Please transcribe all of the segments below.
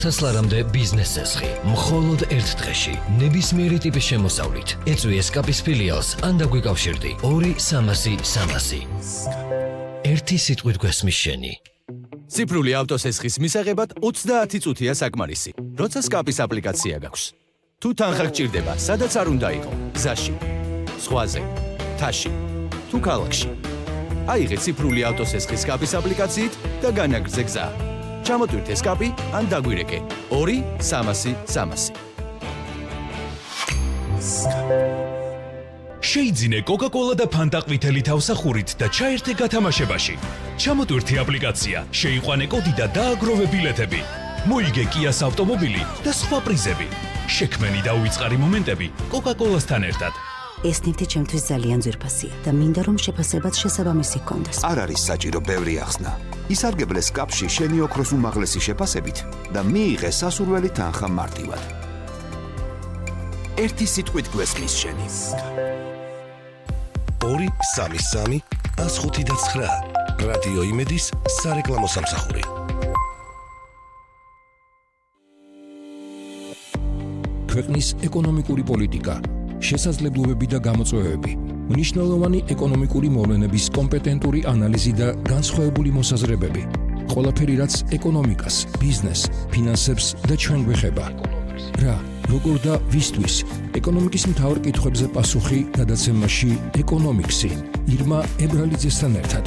1000-მდე ბიზნეს წესხი, მხოლოდ ერთ დღეში, ნებისმიერი ტიპის შემოსავლით. ეწვი ესკაპის ფილიალს ან დაგვიკავშირდი 2-300-300. ერთი სიტყვით გვესმის შენი. ციფრული ავტოსესხის მისაღებად 30 წუთია საკმარისი. როცა სკაპის აპლიკაცია გაქვს. თუ თანხა გჭირდება, სადაც არ უნდა იყო, გზაში, ზღვაზე, თაში, თუ ქალაქში. აიღე ციფრული ავტოსესხის სკაპის აპლიკაციით და განაგრძე გზა. ჩამოტვირთე სკაპი ან დაგვირეკე 2-300-300. შეიძინე კოკა-კოლა და ფანტა ყვითელი თავსახურით და ჩაერთე გათამაშებაში. ჩამოტვირთე აპლიკაცია, შეიყვანე კოდი და დააგროვე ბილეთები. მოიგე კიას ავტომობილი და სხვა პრიზები. შექმენი და უიწყარი მომენტები კოკა-კოლასთან ერთად. ეს ნივთი ჩემთვის ძალიან ძვირფასია და მინდა რომ შეფასებაც შესაბამისი ჰქონდეს. არ არის საჭირო ბევრი ახსნა. ისარგებლე სკაპში შენი ოქროს უმაღლესი შეფასებით და მიიღე სასურველი თანხა მარტივად. ერთი სიტყვით გვესმის შენი. 2-3-3-105-9 რადიო იმედის სარეკლამო სამსახური. ქვეყნის ეკონომიკური პოლიტიკა, შესაძლებლობები და გამოწვევები, მნიშვნელოვანი ეკონომიკური მოვლენების კომპეტენტური ანალიზი და განსხვავებული მოსაზრებები. ყველაფერი, რაც ეკონომიკას, ბიზნესს, ფინანსებს და ჩვენ გვეხება. რა, როგორ და ვისთვის? ეკონომიკის მთავარ კითხვებზე პასუხი გადაცემაში ეკონომიქსი. ირმა ებრალიძესთან ერთად.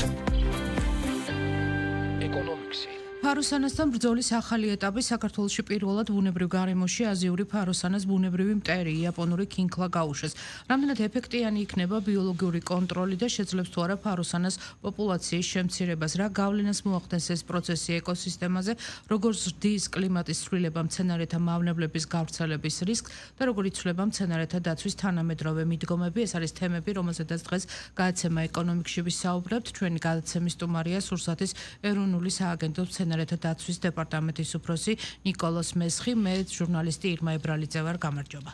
ფაროსანასთან ბრძოლის ახალი ეტაპი საქართველოში პირველად ბუნებრივ გარემოში აზიური ფაროსანას ბუნებრივი მტერი იაპონური ქინქლა გაუშვეს. რამდენად ეფექტიანი იქნება ბიოლოგიური კონტროლი და შეძლებს თუ არა ფაროსანას პოპულაციის შემცირებას, რა გავლენას მოახდენს ეს პროცესი ეკოსისტემაზე, როგორ ზრდის კლიმატის ცვლილება მცენარეთა მავნებლების გავრცელების რისკს და როგორ იცვლება მცენარეთა დაცვის თანამედროვე მიდგომები. ეს არის თემები, რომელზედაც დღეს გადაცემა ეკონომიკში ვისაუბრებთ. ჩვენი გადაცემის სტუმარია სურსათის ეროვნული სააგენტოს მცენარეთა დაცვის დეპარტამენტის უფროსი ნიკოლოზ მესხი, მე ჟურნალისტი ირმა ებრალიძე ვარ. გამარჯობა.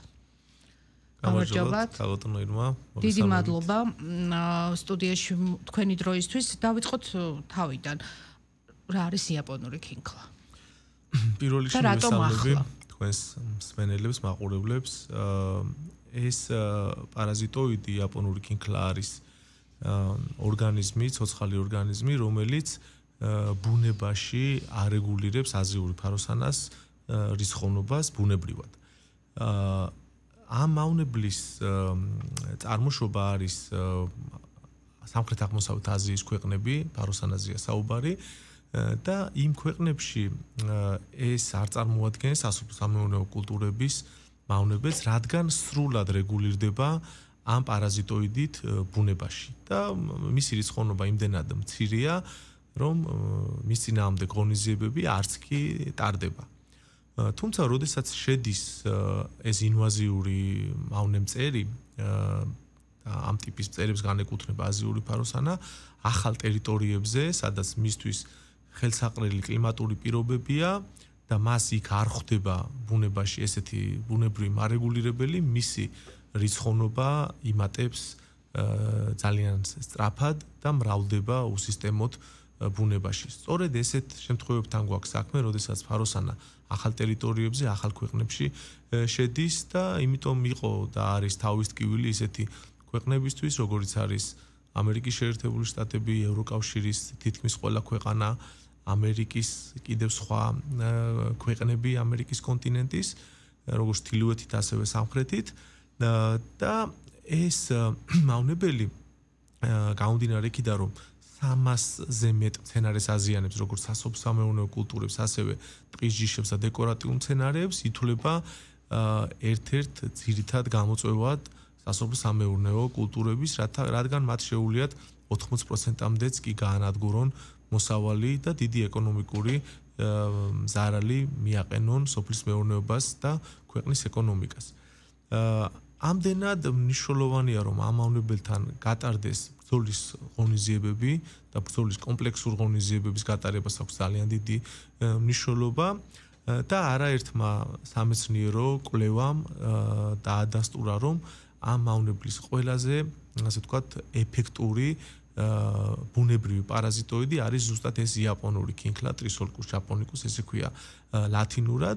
დიდი მადლობა სტუდიაში თქვენი დროისთვის. დავიწყოთ თავიდან. რა არის იაპონური ქინქლა? პირველ რიგში მისამები თქვენს მსმენელებს, მაყურებლებს. ეს პარაზიტოიდი იაპონური ქინქლა არის ორგანიზმი, ცოცხალი ორგანიზმი, რომელიც ბუნებაში არეგულირებს აზიური ფაროსანას რისხოვნობას ბუნებრივად. ამ მავნებლის წარმოშობა არის სამხრეთ-აღმოსავლეთ აზიის ქვეყნები, ფაროსანაზეა საუბარი და იმ ქვეყნებში ეს არ წარმოადგენს სასოფლო-სამეურნეო კულტურების მავნებელს, რადგან სრულად რეგულირდება ამ პარაზიტოიდით ბუნებაში და მისი რისხოვნობა იმდენად მცირეა, რომ მის წინააღმდეგ ღონისძიებები არც კი ტარდება. თუმცა, როდესაც შედის ეს ინვაზიური მავნემწერი, ამ ტიპის მწერებს განეკუთვნება აზიური ფაროსანა, ახალ ტერიტორიებზე, სადაც მისთვის ხელსაყრელი კლიმატური პირობებია და მას იქ არ ხვდება ბუნებაში ესეთი ბუნებრივი მარეგულირებელი, მისი რისხოვნობა იმატებს ძალიან სწრაფად და მრავლდება უსისტემოდ ბუნებაში. სწორედ ესეთ შემთხვევებთან გვაქვს საქმე, როდესაც ფაროსანა ახალ ტერიტორიებზე, ახალ ქვეყნებში შედის და იმიტომ იყო და არის თავის ტკივილი ისეთი ქვეყნებისთვის, როგორიც არის ამერიკის შეერთებული შტატები, ევროკავშირის თითქმის ყველა ქვეყანა, ამერიკის კიდევ სხვა ქვეყნები ამერიკის კონტინენტის, როგორც ჩრდილოეთით, ასევე სამხრეთით და ეს მავნებელი გამომდინარე იქიდან, რომ 300-ზე მეტ მცენარეს აზიანებს, როგორც სასოფლო-სამეურნეო კულტურებს, ასევე ტყის ჯიშებს და დეკორატიულ მცენარეებს, ითვლება ერთ-ერთ ძირითად გამოწვევად სასოფლო-სამეურნეო კულტურების, რადგან მათ შეუძლიათ 80%-მდეც კი გაანადგურონ მოსავალი და დიდი ეკონომიკური ზარალი მიაყენონ სოფლის მეურნეობას და ქვეყნის ეკონომიკას. ამდენად მნიშვნელოვანია, რომ ამ მავნებელთან გატარდეს ბრძოლის ღონისძიებები და ბრძოლის კომპლექსურ ღონისძიებების გატარებას აქვს ძალიან დიდი მნიშვნელობა და არაერთმა სამეცნიერო კვლევამ დაადასტურა, რომ ამ მავნებლის ყველაზე, ასე ვთქვათ, ეფექტური ბუნებრივი პარაზიტოიდი არის ზუსტად ეს იაპონური ქინქლა, ტრისოლკუს ჯაპონიკუს, ესე ქვია ლათინურად